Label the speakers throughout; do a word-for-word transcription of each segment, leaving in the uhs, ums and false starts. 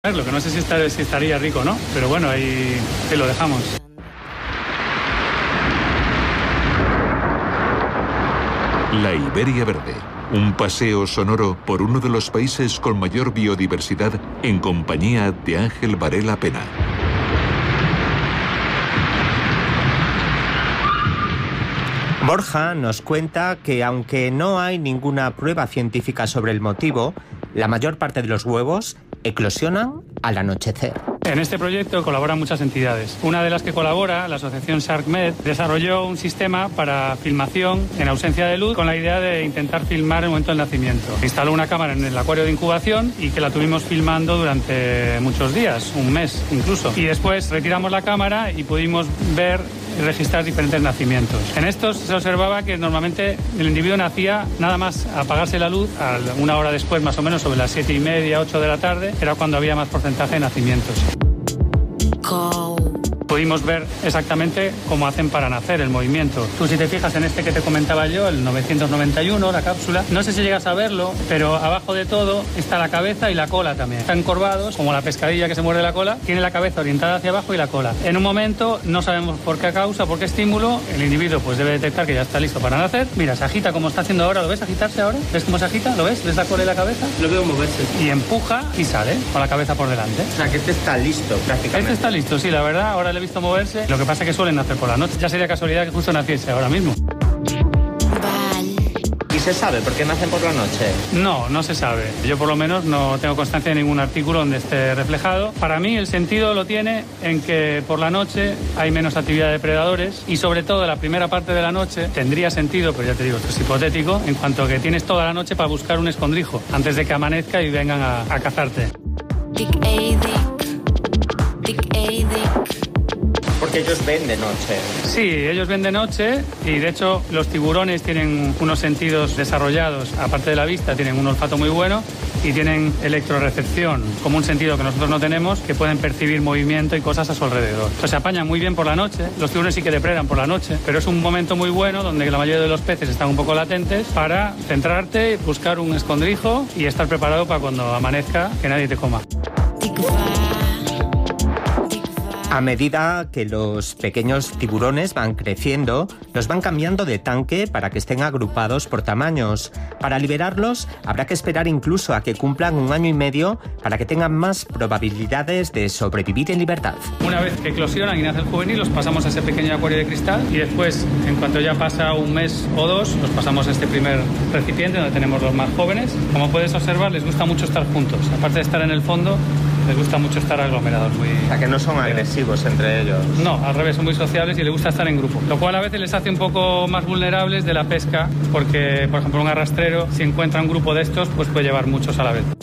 Speaker 1: Lo que no sé si, está, si estaría rico o no, pero bueno, ahí, ahí lo dejamos.
Speaker 2: La Iberia Verde, un paseo sonoro por uno de los países con mayor biodiversidad en compañía de Ángel Varela Pena.
Speaker 3: Borja nos cuenta que aunque no hay ninguna prueba científica sobre el motivo, la mayor parte de los huevos eclosionan al anochecer.
Speaker 1: En este proyecto colaboran muchas entidades. Una de las que colabora, la asociación SharkMed, desarrolló un sistema para filmación en ausencia de luz con la idea de intentar filmar el momento del nacimiento. Instaló una cámara en el acuario de incubación y que la tuvimos filmando durante muchos días, un mes incluso. Y después retiramos la cámara y pudimos ver y registrar diferentes nacimientos. En estos se observaba que normalmente el individuo nacía nada más apagarse la luz, a una hora después más o menos, sobre las siete y media, ocho de la tarde, era cuando había más porcentaje de nacimientos. Pudimos ver exactamente cómo hacen para nacer, el movimiento. Tú, si te fijas en este que te comentaba yo, el novecientos noventa y uno, la cápsula, no sé si llegas a verlo, pero abajo de todo está la cabeza y la cola también. Están encorvados, como la pescadilla que se muerde la cola, tiene la cabeza orientada hacia abajo y la cola. En un momento, no sabemos por qué causa, por qué estímulo, el individuo pues debe detectar que ya está listo para nacer. Mira, se agita como está haciendo ahora, ¿lo ves agitarse ahora? ¿Ves cómo se agita? ¿Lo ves? ¿Ves la cola y la cabeza?
Speaker 4: Lo veo moverse.
Speaker 1: Y empuja y sale, con la cabeza por delante.
Speaker 4: O sea, que este está listo prácticamente.
Speaker 1: Este está listo, sí, la verdad, ahora le he visto moverse. Lo que pasa es que suelen nacer por la noche. Ya sería casualidad que justo naciese ahora mismo.
Speaker 4: ¿Y se sabe por qué nacen por la noche?
Speaker 1: No, no se sabe. Yo por lo menos no tengo constancia de ningún artículo donde esté reflejado. Para mí el sentido lo tiene en que por la noche hay menos actividad de predadores y sobre todo la primera parte de la noche tendría sentido, pero ya te digo, esto es hipotético, en cuanto que tienes toda la noche para buscar un escondrijo antes de que amanezca y vengan a, a cazarte.
Speaker 4: Porque ellos ven de noche.
Speaker 1: Sí, ellos ven de noche y de hecho los tiburones tienen unos sentidos desarrollados, aparte de la vista, tienen un olfato muy bueno y tienen electrorecepción, como un sentido que nosotros no tenemos, que pueden percibir movimiento y cosas a su alrededor. Entonces se apañan muy bien por la noche, los tiburones sí que depredan por la noche, pero es un momento muy bueno donde la mayoría de los peces están un poco latentes para centrarte, buscar un escondrijo y estar preparado para cuando amanezca que nadie te coma.
Speaker 3: A medida que los pequeños tiburones van creciendo, los van cambiando de tanque para que estén agrupados por tamaños. Para liberarlos, habrá que esperar incluso a que cumplan un año y medio para que tengan más probabilidades de sobrevivir en libertad.
Speaker 1: Una vez que eclosionan y nace el juvenil, los pasamos a ese pequeño acuario de cristal y después, en cuanto ya pasa un mes o dos, los pasamos a este primer recipiente donde tenemos los más jóvenes. Como puedes observar, les gusta mucho estar juntos. Aparte de estar en el fondo, les gusta mucho estar aglomerados. Muy...
Speaker 4: O sea, que no son agresivos entre ellos.
Speaker 1: No, al revés, son muy sociables y les gusta estar en grupo. Lo cual a veces les hace un poco más vulnerables de la pesca, porque, por ejemplo, un arrastrero, si encuentra un grupo de estos, pues puede llevar muchos a la vez.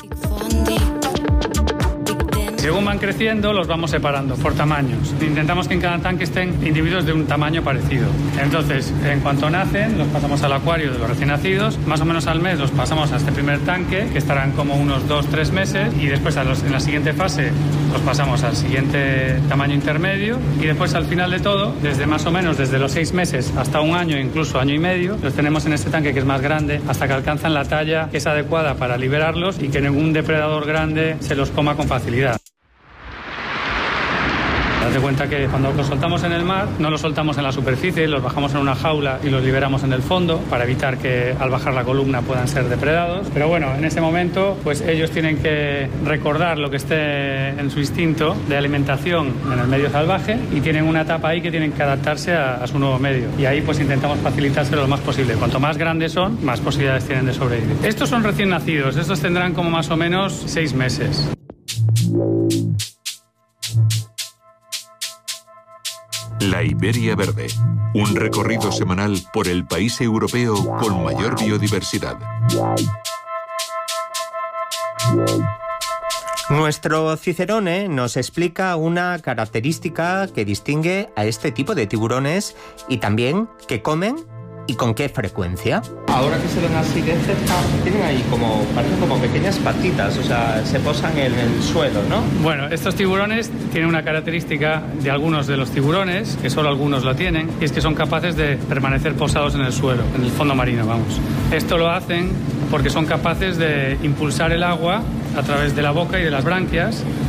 Speaker 1: Según van creciendo, los vamos separando por tamaños. Intentamos que en cada tanque estén individuos de un tamaño parecido. Entonces, en cuanto nacen, los pasamos al acuario de los recién nacidos. Más o menos al mes los pasamos a este primer tanque, que estarán como unos dos, tres meses. Y después, a los, en la siguiente fase, los pasamos al siguiente tamaño intermedio. Y después, al final de todo, desde más o menos desde los seis meses hasta un año, incluso año y medio, los tenemos en este tanque que es más grande, hasta que alcanzan la talla que es adecuada para liberarlos y que ningún depredador grande se los coma con facilidad. Haz de cuenta que cuando los soltamos en el mar, no los soltamos en la superficie, los bajamos en una jaula y los liberamos en el fondo para evitar que al bajar la columna puedan ser depredados. Pero bueno, en ese momento, pues ellos tienen que recordar lo que esté en su instinto de alimentación en el medio salvaje y tienen una etapa ahí que tienen que adaptarse a, a su nuevo medio. Y ahí pues intentamos facilitárselo lo más posible. Cuanto más grandes son, más posibilidades tienen de sobrevivir. Estos son recién nacidos, estos tendrán como más o menos seis meses.
Speaker 2: La Iberia Verde, un recorrido semanal por el país europeo con mayor biodiversidad.
Speaker 3: Nuestro Cicerone nos explica una característica que distingue a este tipo de tiburones y también qué comen y con qué frecuencia.
Speaker 4: Ahora que se ven así de cerca, tienen ahí como, parecen como pequeñas patitas, o sea, se posan en el suelo, ¿no?
Speaker 1: Bueno, estos tiburones tienen una característica de algunos de los tiburones, que solo algunos lo tienen, y es que son capaces de permanecer posados en el suelo, en el fondo marino, vamos. Esto lo hacen porque son capaces de impulsar el agua a través de la boca y de las branquias